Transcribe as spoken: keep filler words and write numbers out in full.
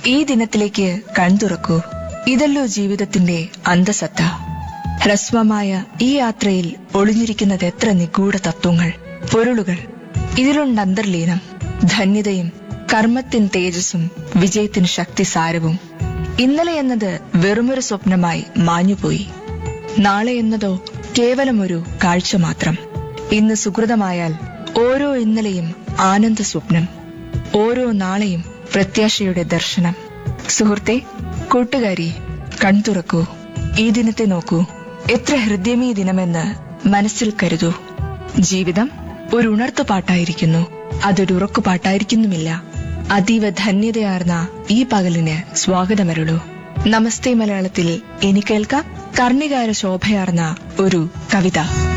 ഈ ദിനത്തിലേക്ക് കൺതുറക്കൂ. ഇതല്ലോ ജീവിതത്തിന്റെ അന്തസത്ത. ഹ്രസ്വമായ ഈ യാത്രയിൽ ഒളിഞ്ഞിരിക്കുന്നത് എത്ര നിഗൂഢ തത്വങ്ങൾ, പൊരുളുകൾ. ഇതിലുണ്ട് അന്തർലീനം. ധന്യതയും കർമ്മത്തിന് തേജസ്സും വിജയത്തിന് ശക്തിസാരവും. ഇന്നലെ എന്നത് വെറുമൊരു സ്വപ്നമായി മാഞ്ഞുപോയി. നാളെ എന്നതോ കേവലമൊരു കാഴ്ച മാത്രം. ഇന്ന് സുകൃതമായാൽ ഓരോ ഇന്നലെയും ആനന്ദ സ്വപ്നം, ഓരോ നാളെയും പ്രത്യാശയുടെ ദർശനം. സുഹൃത്തെ, കൂട്ടുകാരി, കൺതുറക്കൂ. ഈ ദിനത്തെ നോക്കൂ. എത്ര ഹൃദ്യമീ ദിനമെന്ന് മനസ്സിൽ കരുതൂ. ജീവിതം ഒരു ഉണർത്തുപാട്ടായിരിക്കുന്നു, അതൊരു ഉറക്കുപാട്ടായിരിക്കുന്നുമില്ല. അതീവ ധന്യതയാർന്ന ഈ പകലിന് സ്വാഗതമരുളൂ. നമസ്തേ മലയാളത്തിൽ ഇനി കേൾക്കാം കർണികാര ശോഭയാർന്ന ഒരു കവിത.